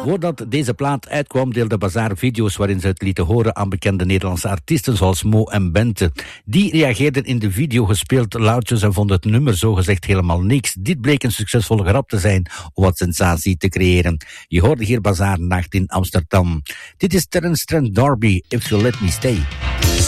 Voordat deze plaat uitkwam, deelde Bazaar video's waarin ze het lieten horen aan bekende Nederlandse artiesten zoals Mo en Bente. Die reageerden in de video gespeeld luidjes en vonden het nummer zogezegd helemaal niks. Dit bleek een succesvolle grap te zijn om wat sensatie te creëren. Je hoorde hier Bazaar Nacht in Amsterdam. Dit is Terence Trent D'Arby, If You Let Me Stay.